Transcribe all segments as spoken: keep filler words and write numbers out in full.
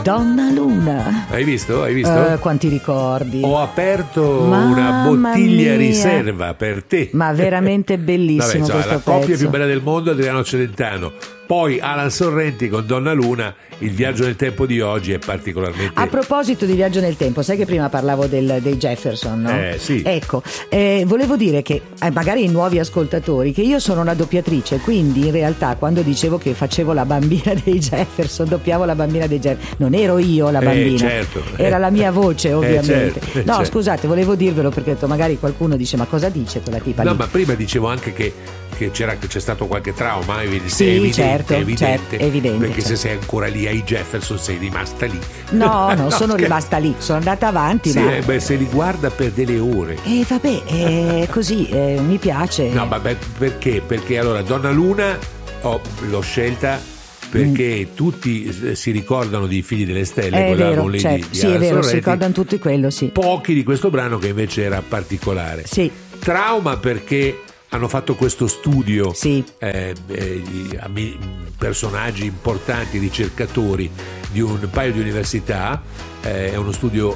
Donnaluna. Hai visto? Hai visto? Uh, quanti ricordi. Ho aperto Mamma una bottiglia mia. riserva per te. Ma veramente bellissimo. Vabbè, insomma, questo la coppia pezzo. più bella del mondo, Adriano Celentano. Poi Alan Sorrenti con Donnaluna. Il viaggio nel tempo di oggi è particolarmente... A proposito di viaggio nel tempo, sai che prima parlavo del, dei Jefferson, no? Eh, sì. Ecco, eh, volevo dire che eh, magari i nuovi ascoltatori, che io sono una doppiatrice, quindi in realtà quando dicevo che facevo la bambina dei Jefferson, doppiavo la bambina dei Jefferson, non ero io la bambina, eh, certo. era la mia voce ovviamente. Eh, certo, eh, no, certo. scusate, volevo dirvelo perché ho detto, magari qualcuno dice ma cosa dice quella tipa No, lì? ma prima dicevo anche che, che c'era, c'è stato qualche trauma, evidente, Sì, evidente, certo, evidente, certo, evidente, perché certo. se sei ancora lì ai Jefferson sei rimasta lì. No, non No, sono scher- rimasta lì, sono andata avanti. Sì, ma... eh, beh, se li guarda per delle ore. E vabbè, è così, eh, mi piace. No, vabbè, perché? Perché allora Donnaluna oh, l'ho scelta perché mm. tutti eh, si ricordano di Figli delle Stelle, È vero, lì cioè, di, di sì, è Alan vero, si Sorrenti. ricordano tutti quello, sì. Pochi di questo brano che invece era particolare. Sì. Trauma perché hanno fatto questo studio, sì. eh, eh, gli ami- personaggi importanti, ricercatori di un paio di università, eh, è uno studio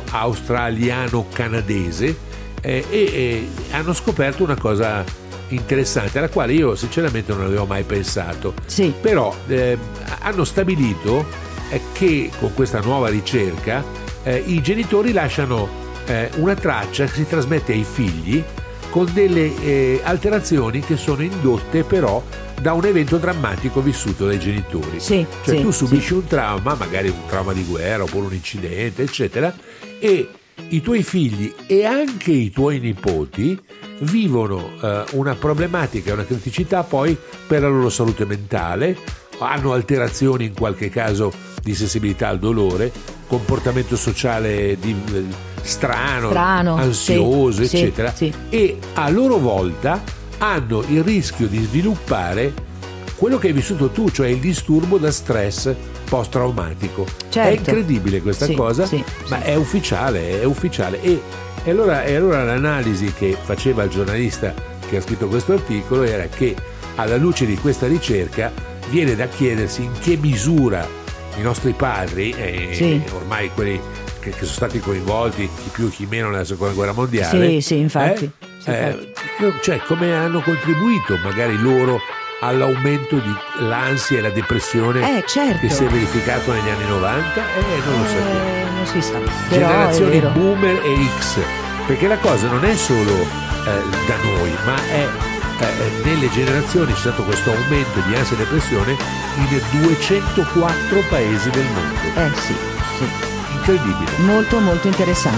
australiano-canadese, eh, e, e hanno scoperto una cosa interessante alla quale io sinceramente non avevo mai pensato. Sì. Però eh, hanno stabilito eh, che con questa nuova ricerca eh, i genitori lasciano eh, una traccia che si trasmette ai figli con delle eh, alterazioni che sono indotte però da un evento drammatico vissuto dai genitori. Sì, cioè sì, tu subisci sì. un trauma, magari un trauma di guerra oppure un incidente, eccetera, e i tuoi figli e anche i tuoi nipoti vivono eh, una problematica, una criticità poi per la loro salute mentale, hanno alterazioni in qualche caso di sensibilità al dolore, comportamento sociale di, eh, strano, Strano, ansioso, sì, eccetera, sì, sì. E a loro volta hanno il rischio di sviluppare quello che hai vissuto tu, cioè il disturbo da stress post-traumatico. Certo. È incredibile questa Sì, cosa, sì, ma sì. è ufficiale, è ufficiale. E, e, allora, e allora l'analisi che faceva il giornalista che ha scritto questo articolo era che alla luce di questa ricerca viene da chiedersi in che misura i nostri padri, eh, Sì. ormai quelli che, che sono stati coinvolti, chi più chi meno nella seconda guerra mondiale, Sì, sì, infatti. eh, Sì, eh, cioè come hanno contribuito magari loro all'aumento di l'ansia e la depressione Eh, certo. che si è verificato negli anni novanta? Eh, non lo sappiamo. Eh, non si sa. Però Generazioni è vero. boomer e X, perché la cosa non è solo eh, da noi, ma è eh, nelle generazioni c'è stato questo aumento di ansia e depressione in duecentoquattro paesi del mondo. Eh sì, sì. Incredibile. Molto molto interessante.